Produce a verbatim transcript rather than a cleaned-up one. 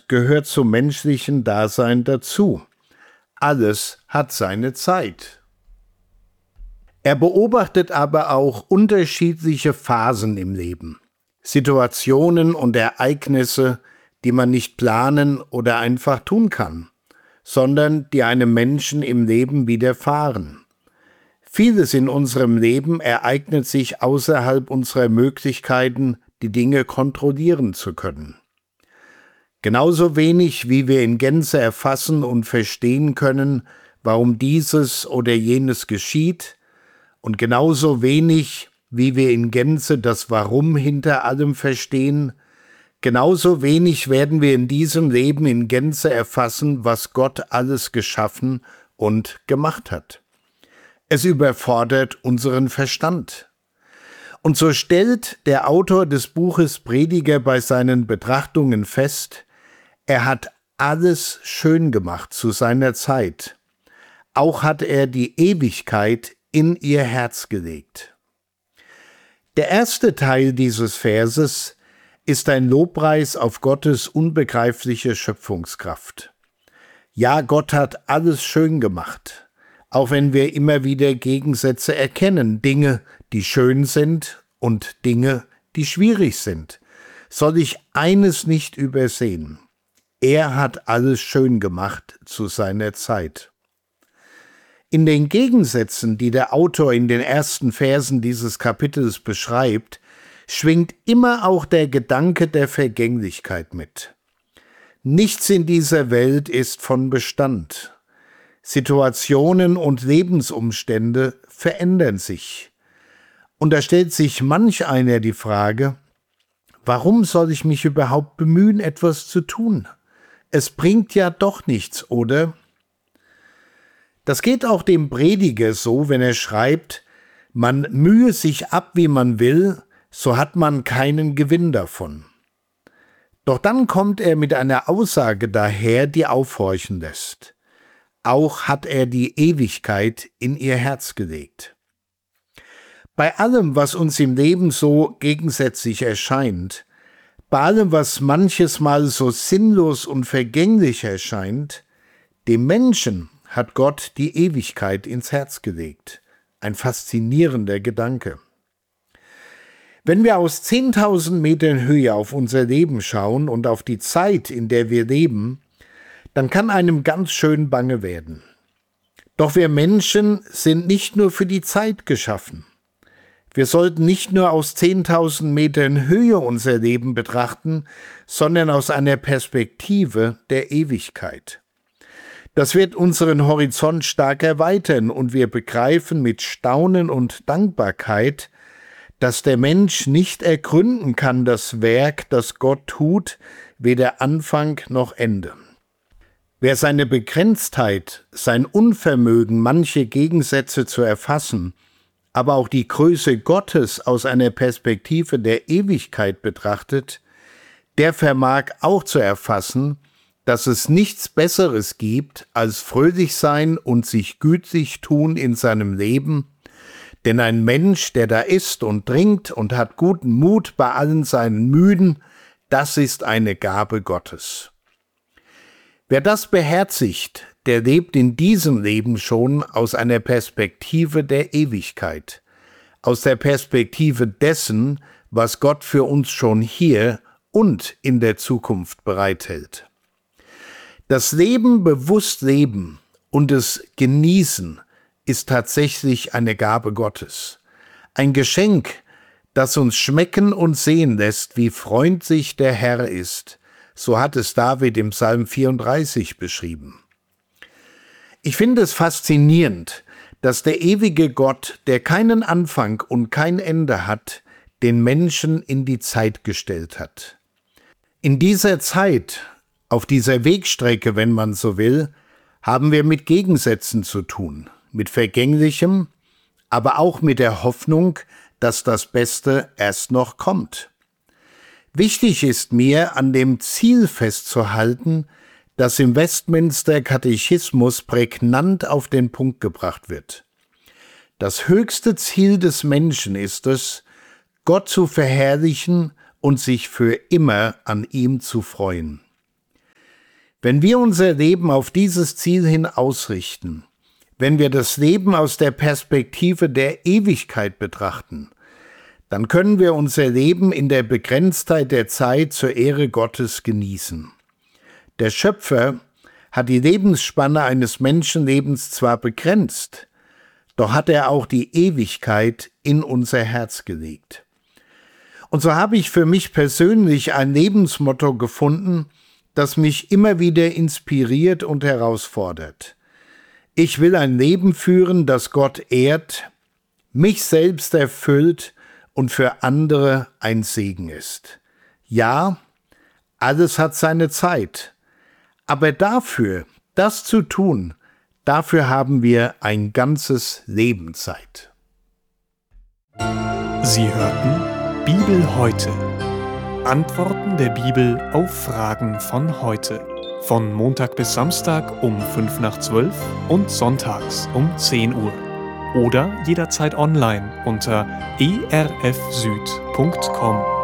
Krankheit gehört zum menschlichen Dasein dazu. Alles hat seine Zeit. Er beobachtet aber auch unterschiedliche Phasen im Leben, Situationen und Ereignisse, die man nicht planen oder einfach tun kann, sondern die einem Menschen im Leben widerfahren. Vieles in unserem Leben ereignet sich außerhalb unserer Möglichkeiten, die Dinge kontrollieren zu können. Genauso wenig, wie wir in Gänze erfassen und verstehen können, warum dieses oder jenes geschieht, und genauso wenig, wie wir in Gänze das Warum hinter allem verstehen, genauso wenig werden wir in diesem Leben in Gänze erfassen, was Gott alles geschaffen und gemacht hat. Es überfordert unseren Verstand. Und so stellt der Autor des Buches Prediger bei seinen Betrachtungen fest, er hat alles schön gemacht zu seiner Zeit. Auch hat er die Ewigkeit in ihr Herz gelegt. Der erste Teil dieses Verses ist ein Lobpreis auf Gottes unbegreifliche Schöpfungskraft. Ja, Gott hat alles schön gemacht, auch wenn wir immer wieder Gegensätze erkennen, Dinge, die schön sind und Dinge, die schwierig sind, soll ich eines nicht übersehen. Er hat alles schön gemacht zu seiner Zeit. In den Gegensätzen, die der Autor in den ersten Versen dieses Kapitels beschreibt, schwingt immer auch der Gedanke der Vergänglichkeit mit. Nichts in dieser Welt ist von Bestand. Situationen und Lebensumstände verändern sich. Und da stellt sich manch einer die Frage, warum soll ich mich überhaupt bemühen, etwas zu tun? Es bringt ja doch nichts, oder? Das geht auch dem Prediger so, wenn er schreibt, man mühe sich ab, wie man will, so hat man keinen Gewinn davon. Doch dann kommt er mit einer Aussage daher, die aufhorchen lässt. Auch hat er die Ewigkeit in ihr Herz gelegt. Bei allem, was uns im Leben so gegensätzlich erscheint, bei allem, was manches Mal so sinnlos und vergänglich erscheint, dem Menschen hat Gott die Ewigkeit ins Herz gelegt. Ein faszinierender Gedanke. Wenn wir aus zehntausend Metern Höhe auf unser Leben schauen und auf die Zeit, in der wir leben, dann kann einem ganz schön bange werden. Doch wir Menschen sind nicht nur für die Zeit geschaffen. Wir sollten nicht nur aus zehntausend Metern Höhe unser Leben betrachten, sondern aus einer Perspektive der Ewigkeit. Das wird unseren Horizont stark erweitern und wir begreifen mit Staunen und Dankbarkeit, dass der Mensch nicht ergründen kann, das Werk, das Gott tut, weder Anfang noch Ende. Wer seine Begrenztheit, sein Unvermögen, manche Gegensätze zu erfassen, aber auch die Größe Gottes aus einer Perspektive der Ewigkeit betrachtet, der vermag auch zu erfassen, dass es nichts Besseres gibt, als fröhlich sein und sich gütlich tun in seinem Leben, denn ein Mensch, der da isst und trinkt und hat guten Mut bei allen seinen Mühen, das ist eine Gabe Gottes. Wer das beherzigt, der lebt in diesem Leben schon aus einer Perspektive der Ewigkeit, aus der Perspektive dessen, was Gott für uns schon hier und in der Zukunft bereithält. Das Leben bewusst leben und es genießen ist tatsächlich eine Gabe Gottes. Ein Geschenk, das uns schmecken und sehen lässt, wie freundlich der Herr ist. So hat es David im Psalm vierunddreißig beschrieben. Ich finde es faszinierend, dass der ewige Gott, der keinen Anfang und kein Ende hat, den Menschen in die Zeit gestellt hat. In dieser Zeit, auf dieser Wegstrecke, wenn man so will, haben wir mit Gegensätzen zu tun, mit Vergänglichem, aber auch mit der Hoffnung, dass das Beste erst noch kommt. Wichtig ist mir, an dem Ziel festzuhalten, das im Westminster Katechismus prägnant auf den Punkt gebracht wird. Das höchste Ziel des Menschen ist es, Gott zu verherrlichen und sich für immer an ihm zu freuen. Wenn wir unser Leben auf dieses Ziel hin ausrichten, wenn wir das Leben aus der Perspektive der Ewigkeit betrachten, dann können wir unser Leben in der Begrenztheit der Zeit zur Ehre Gottes genießen. Der Schöpfer hat die Lebensspanne eines Menschenlebens zwar begrenzt, doch hat er auch die Ewigkeit in unser Herz gelegt. Und so habe ich für mich persönlich ein Lebensmotto gefunden, das mich immer wieder inspiriert und herausfordert. Ich will ein Leben führen, das Gott ehrt, mich selbst erfüllt und für andere ein Segen ist. Ja, alles hat seine Zeit, aber dafür, das zu tun, dafür haben wir ein ganzes Leben Zeit. Sie hörten Bibel heute. Antworten der Bibel auf Fragen von heute. Von Montag bis Samstag um fünf nach zwölf und sonntags um zehn Uhr. Oder jederzeit online unter e r f süd punkt com.